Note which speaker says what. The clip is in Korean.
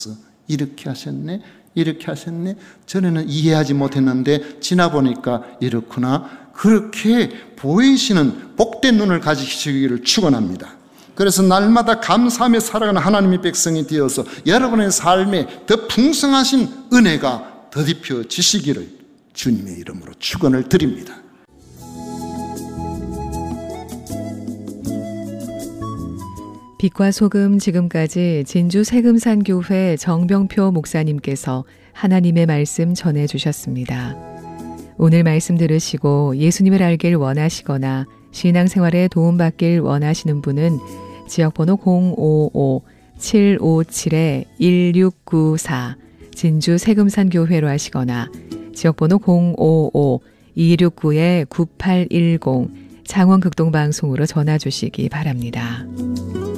Speaker 1: 이렇게 하셨네, 이렇게 하셨네. 전에는 이해하지 못했는데 지나보니까 이렇구나. 그렇게 보이시는 복된 눈을 가지시기를 축원합니다. 그래서 날마다 감사하며 살아가는 하나님의 백성이 되어서 여러분의 삶에 더 풍성하신 은혜가 더딥혀지시기를 주님의 이름으로 축원을 드립니다.
Speaker 2: 빛과 소금 지금까지 진주 세금산교회 정병표 목사님께서 하나님의 말씀 전해주셨습니다. 오늘 말씀 들으시고 예수님을 알길 원하시거나 신앙생활에 도움받길 원하시는 분은 지역번호 055-757-1694 진주 세금산교회로 하시거나 지역번호 055-269-9810 창원극동방송으로 전화 주시기 바랍니다.